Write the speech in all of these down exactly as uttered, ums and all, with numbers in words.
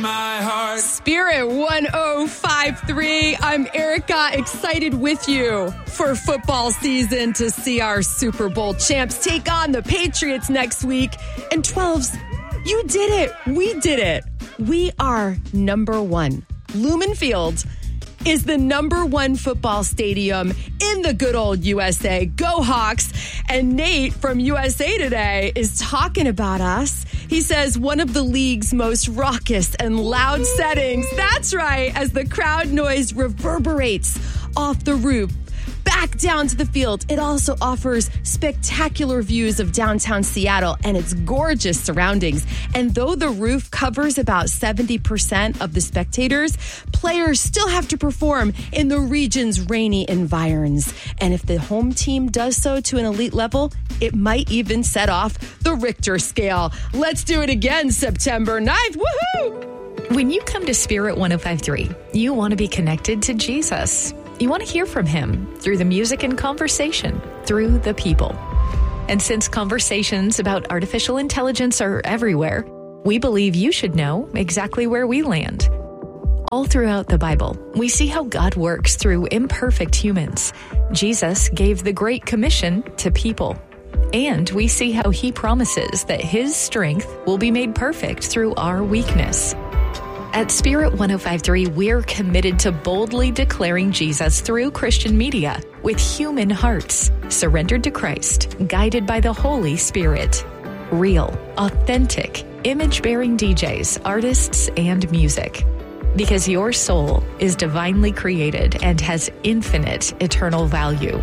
my heart. Spirit one oh five point three. I'm Erica, excited with you for football season to see our Super Bowl champs take on the Patriots next week. And twelves, you did it. We did it. We are number one. Lumen Field is the number one football stadium in the good old U S A. Go Hawks. And Nate from U S A Today is talking about us. He says one of the league's most raucous and loud settings. That's right, as the crowd noise reverberates off the roof back down to the field. It also offers spectacular views of downtown Seattle and its gorgeous surroundings. And though the roof covers about seventy percent of the spectators, players still have to perform in the region's rainy environs. And if the home team does so to an elite level, it might even set off the Richter scale. Let's do it again September ninth. Woohoo! When you come to Spirit one oh five point three, you want to be connected to Jesus. You want to hear from him through the music and conversation, through the people. And since conversations about artificial intelligence are everywhere, we believe you should know exactly where we land. All throughout the Bible, we see how God works through imperfect humans. Jesus gave the Great Commission to people. And we see how he promises that his strength will be made perfect through our weakness. At Spirit one oh five point three, we're committed to boldly declaring Jesus through Christian media with human hearts, surrendered to Christ, guided by the Holy Spirit. Real, authentic, image-bearing D Js, artists, and music. Because your soul is divinely created and has infinite eternal value.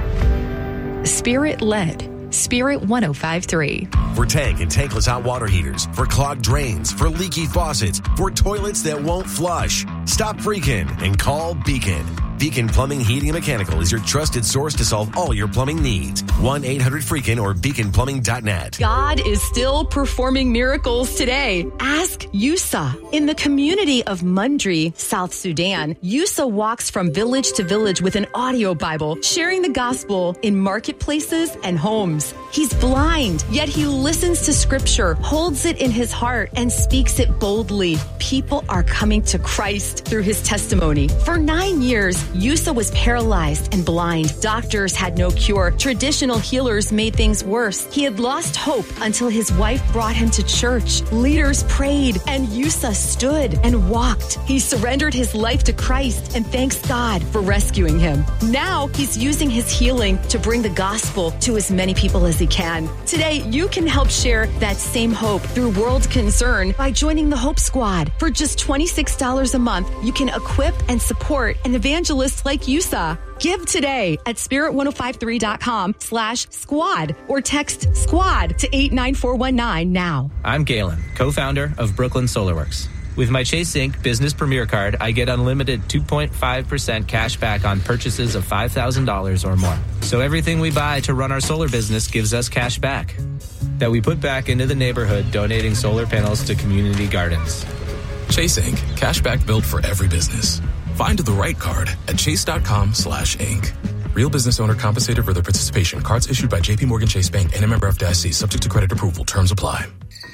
Spirit-led. Spirit one oh five point three. For tank and tankless hot water heaters, for clogged drains, for leaky faucets, for toilets that won't flush. Stop freaking and call Beacon. Beacon Plumbing, Heating, and Mechanical is your trusted source to solve all your plumbing needs. one eight hundred freakin or beacon plumbing dot net. God is still performing miracles today. Ask Yusa. In the community of Mundri, South Sudan, Yusa walks from village to village with an audio Bible, sharing the gospel in marketplaces and homes. He's blind, yet he listens to scripture, holds it in his heart, and speaks it boldly. People are coming to Christ through his testimony. For nine years, Yusa was paralyzed and blind. Doctors had no cure. Traditional healers made things worse. He had lost hope until his wife brought him to church. Leaders prayed, and Yusa stood and walked. He surrendered his life to Christ and thanks God for rescuing him. Now he's using his healing to bring the gospel to as many people as he can. Today, you can help share that same hope through World Concern by joining the Hope Squad. For just twenty-six dollars a month, you can equip and support an evangelist like Yusa. Give today at spirit one oh five three dot com slash squad or text squad to eight nine four one nine now. I'm Galen, co-founder of Brooklyn SolarWorks. With my Chase Inc Business Premier Card, I get unlimited two point five percent cash back on purchases of five thousand dollars or more. So everything we buy to run our solar business gives us cash back that we put back into the neighborhood, donating solar panels to community gardens. Chase Inc Cash back built for every business. Find the right card at chase.com slash Inc. Real business owner compensated for their participation. Cards issued by J P Morgan Chase Bank and a member of F D I C, subject to credit approval. Terms apply.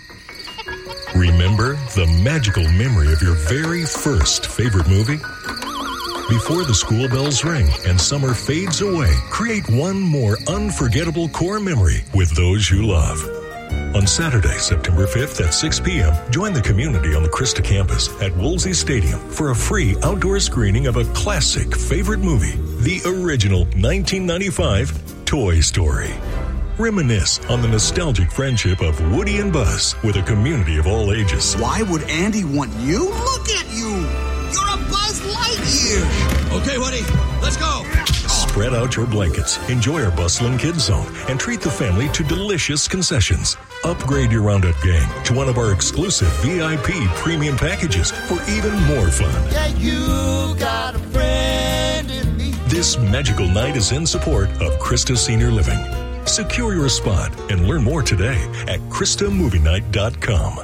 Remember the magical memory of your very first favorite movie? Before the school bells ring and summer fades away, create one more unforgettable core memory with those you love. On Saturday, September fifth at six p.m., join the community on the Krista campus at Woolsey Stadium for a free outdoor screening of a classic favorite movie, the original nineteen ninety-five Toy Story. Reminisce on the nostalgic friendship of Woody and Buzz with a community of all ages. Why would Andy want you? Look at you! You're a Buzz Lightyear! Okay, Woody, let's go! Spread out your blankets, enjoy our bustling kids zone, and treat the family to delicious concessions. Upgrade your Roundup gang to one of our exclusive V I P premium packages for even more fun. Yeah, you got a friend in me. This magical night is in support of Krista Senior Living. Secure your spot and learn more today at krista movie night dot com.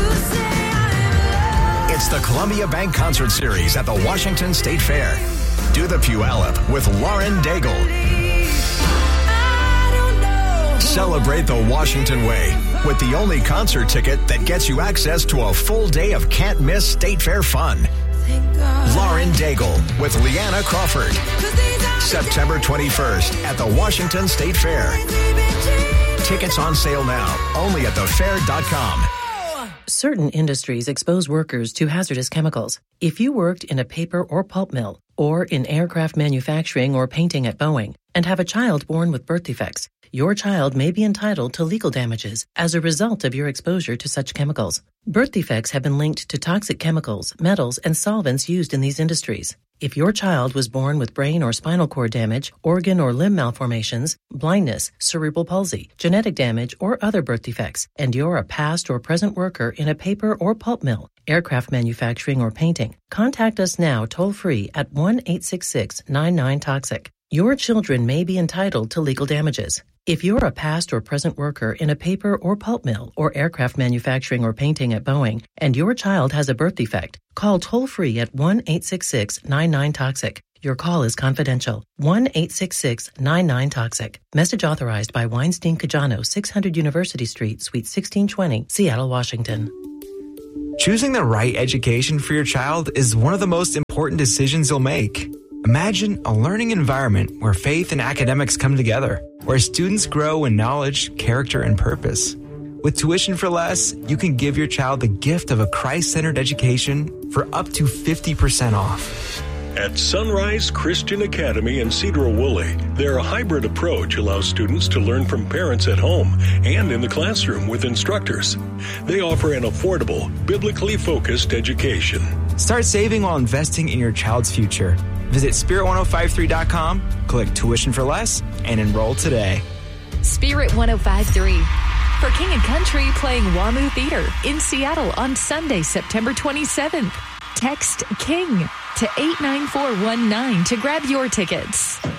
It's the Columbia Bank Concert Series at the Washington State Fair. Do the Puyallup with Lauren Daigle. Celebrate the Washington way with the only concert ticket that gets you access to a full day of can't-miss State Fair fun. Lauren Daigle with Leanna Crawford. September twenty-first at the Washington State Fair. Tickets on sale now, only at the fair dot com. Certain industries expose workers to hazardous chemicals. If you worked in a paper or pulp mill, or in aircraft manufacturing or painting at Boeing, and have a child born with birth defects, your child may be entitled to legal damages as a result of your exposure to such chemicals. Birth defects have been linked to toxic chemicals, metals, and solvents used in these industries. If your child was born with brain or spinal cord damage, organ or limb malformations, blindness, cerebral palsy, genetic damage, or other birth defects, and you're a past or present worker in a paper or pulp mill, aircraft manufacturing, or painting, contact us now toll-free at one eight six six, nine nine, toxic. Your children may be entitled to legal damages. If you're a past or present worker in a paper or pulp mill or aircraft manufacturing or painting at Boeing, and your child has a birth defect, call toll-free at one eight six six, nine nine, toxic. Your call is confidential. one eight six six, nine nine, toxic. Message authorized by Weinstein Cajano, six hundred University Street, Suite sixteen twenty, Seattle, Washington. Choosing the right education for your child is one of the most important decisions you'll make. Imagine a learning environment where faith and academics come together, where students grow in knowledge, character, and purpose. With Tuition for Less, you can give your child the gift of a Christ-centered education for up to fifty percent off. At Sunrise Christian Academy in Cedar-Woolley, their hybrid approach allows students to learn from parents at home and in the classroom with instructors. They offer an affordable, biblically focused education. Start saving while investing in your child's future. Visit spirit ten fifty-three dot com, click Tuition for Less, and enroll today. Spirit ten fifty-three. For King and Country playing WAMU Theater in Seattle on Sunday, September twenty-seventh. Text KING to eight nine four one nine to grab your tickets.